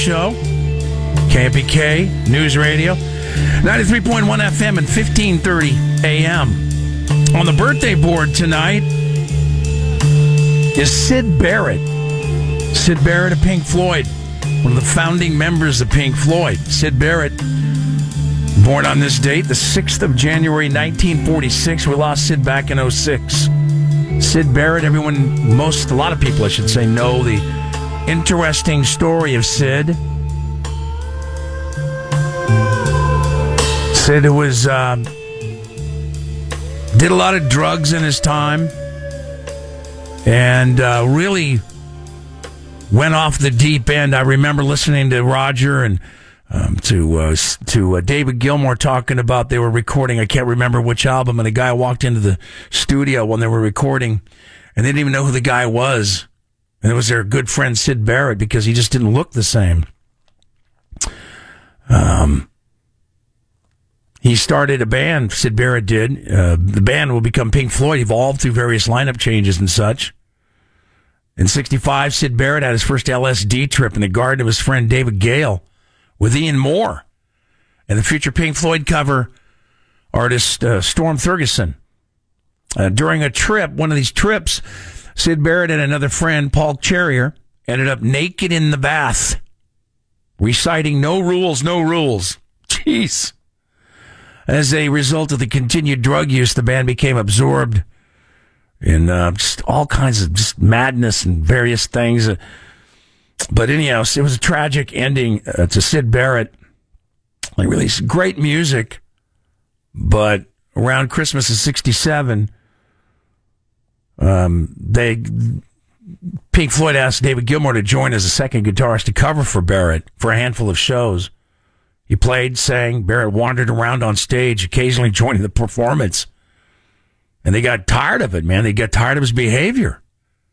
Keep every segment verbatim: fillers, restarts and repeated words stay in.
Show, K M P K News Radio, ninety-three point one F M and fifteen thirty A M. On the birthday board tonight is Syd Barrett. Syd Barrett of Pink Floyd, one of the founding members of Pink Floyd. Syd Barrett, born on this date, the sixth of January, nineteen forty-six. We lost Syd back in oh six. Syd Barrett, everyone, most, a lot of people, I should say, know the interesting story of Syd. Syd was, uh, did a lot of drugs in his time and uh, really went off the deep end. I remember listening to Roger and um, to uh, to uh, David Gilmour talking about they were recording, I can't remember which album, and a guy walked into the studio when they were recording, and they didn't even know who the guy was. And it was their good friend Syd Barrett because he just didn't look the same. Um, he started a band, Syd Barrett did. Uh, the band will become Pink Floyd, evolved through various lineup changes and such. In sixty-five, Syd Barrett had his first L S D trip in the garden of his friend David Gale with Ian Moore and the future Pink Floyd cover artist uh, Storm Thurgeson. Uh, during a trip, one of these trips, Syd Barrett and another friend, Paul Cherrier, ended up naked in the bath, reciting "No rules, no rules." Jeez. As a result of the continued drug use, the band became absorbed in uh, just all kinds of just madness and various things. Uh, but anyhow, it was a tragic ending uh, to Syd Barrett. They released great music, but around Christmas of sixty-seven, um, they Pink Floyd asked David Gilmour to join as a second guitarist to cover for Barrett for a handful of shows. He played, sang. Barrett wandered around on stage, occasionally joining the performance. And they got tired of it, man. They got tired of his behavior.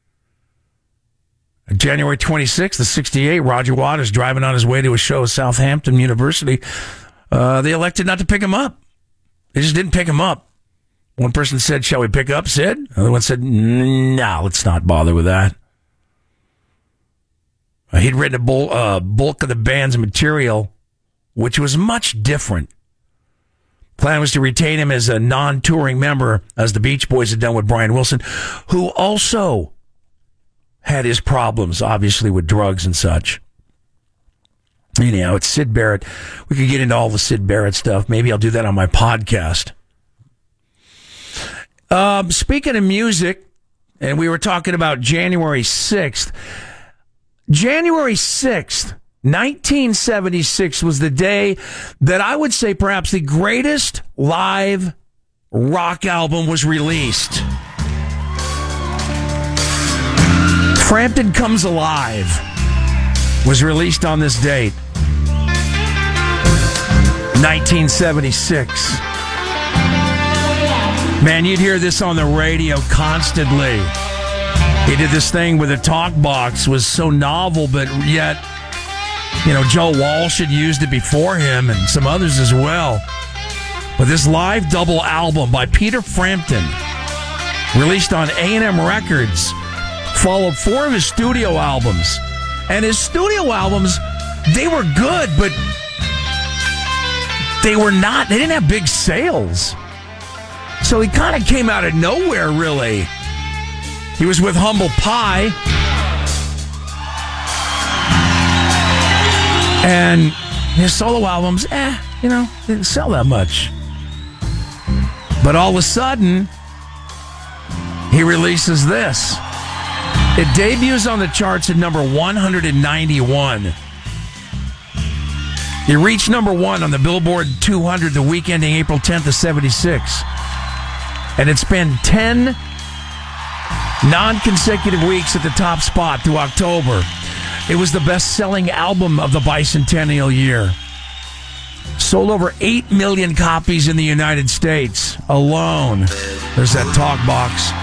On January twenty-sixth of sixty-eight, Roger Waters driving on his way to a show at Southampton University. Uh, they elected not to pick him up. They just didn't pick him up. One person said, "Shall we pick up Syd?" Another one said, "No, let's not bother with that." Uh, he'd written a bul- uh, bulk of the band's material, which was much different. Plan was to retain him as a non-touring member, as the Beach Boys had done with Brian Wilson, who also had his problems, obviously, with drugs and such. Anyhow, it's Syd Barrett. We could get into all the Syd Barrett stuff. Maybe I'll do that on my podcast. Um, speaking of music, and we were talking about January sixth. January sixth, nineteen seventy-six was the day that I would say perhaps the greatest live rock album was released. Frampton Comes Alive was released on this date, nineteen seventy-six. Man, you'd hear this on the radio constantly. He did this thing with a talk box, was so novel, but yet, you know, Joe Walsh had used it before him and some others as well. But this live double album by Peter Frampton, released on A and M Records, followed four of his studio albums. And his studio albums, they were good, but they were not, they didn't have big sales. So he kind of came out of nowhere, really. He was with Humble Pie. And his solo albums, eh, you know, didn't sell that much. But all of a sudden, he releases this. It debuts on the charts at number one hundred ninety-one. It reached number one on the Billboard two hundred the week ending April tenth of seventy-six. And it's been ten non-consecutive weeks at the top spot through October. It was the best-selling album of the bicentennial year. Sold over eight million copies in the United States alone. There's that talk box.